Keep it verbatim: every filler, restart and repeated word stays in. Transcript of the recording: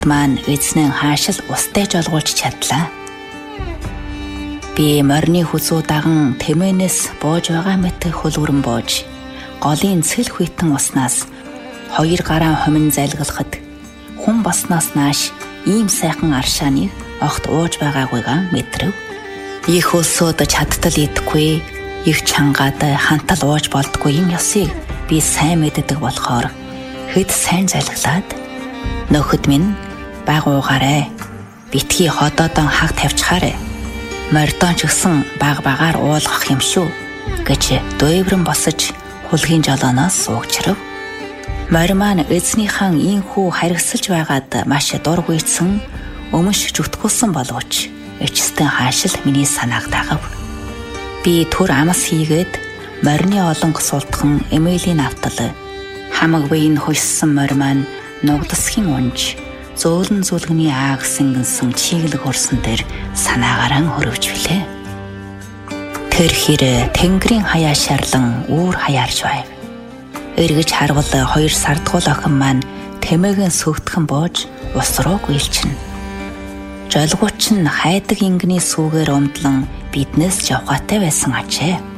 Маань эзнэн хаашил устай жолгуулж чадлаа. Би морины хүзүү даган тэмээнээс бууж байгаа мэт хөлвөрөн бууж, голын цэл хүйтэн уснаас хоёр гараа хомин залгилахад хүн баснаас нааш ийм сайхан аршааны огт ууж байгаагүйгаа мэдрэв. Их өлсөд чадтал идэхгүй, их чангаад хантал ууж болдгүй юм ёсыг би сайн мэддэг болохоор хэд сайн залглаад нөхөд минь багуугаарэ, битгий ходоодон хаг тавьчихаарэ. Мордон ч гэсэн баг багаар уулгах юм шүү гэж дөөврөн босож хулгийн жолооноос суугчрав. Морь маань эзнийхэн ийхүү харгасалж байгаад маш дургүйцэн өмш зүтгүүлсэн боловч эцэстэн хаашил миний санааг дагав. Би түр амс хийгээд морины олонх султхан Эмилийн автал хамаг биеийн хөлссөн морь маань нугдасхийн унж зөөлөн зүлгэний аа гэсэн гинсэн чиглэг урсан дээр санаагаараа хөрөвж билээ. Тэр хэр тэнгэрийн хаяа шарлан үүр хаяарч байв. Эргэж харвал хоёр сардгуул охин маань тэмээгэн сөгтгөн бууж ус руу гүйлчнэ. Жолгууч нь хайдаг ингэний сүүгээр умдлан биднээс жавхаатай байсан ачээ.